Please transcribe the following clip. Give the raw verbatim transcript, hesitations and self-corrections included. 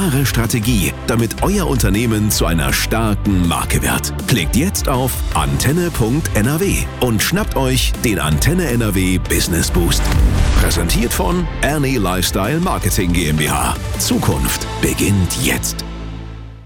klare Strategie, damit euer Unternehmen zu einer starken Marke wird. Klickt jetzt auf antenne punkt n r w und schnappt euch den Antenne N R W Business Boost. Präsentiert von Ernie Lifestyle Marketing GmbH. Zukunft beginnt jetzt.